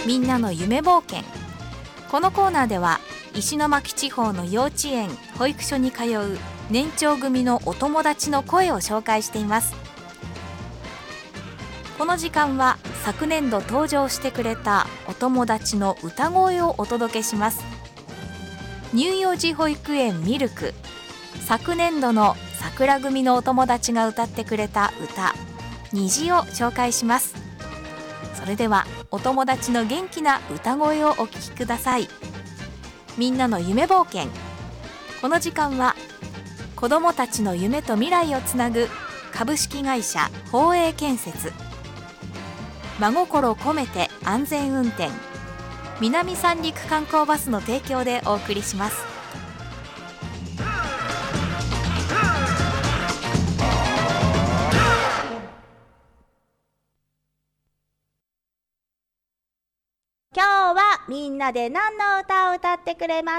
みんなの夢冒険。このコーナーでは石巻地方の幼稚園保育所に通う年長組のお友達の声を紹介しています。この時間は昨年度登場してくれたお友達の歌声をお届けします。乳幼児保育園ミルク、昨年度の桜組のお友達が歌ってくれた歌虹を紹介します。それではお友達の元気な歌声をお聞きください。みんなの夢冒険。この時間は子どもたちの夢と未来をつなぐ株式会社宝永建設、真心込めて安全運転、南三陸観光バスの提供でお送りします。 今日はみんなで何の歌を歌ってくれます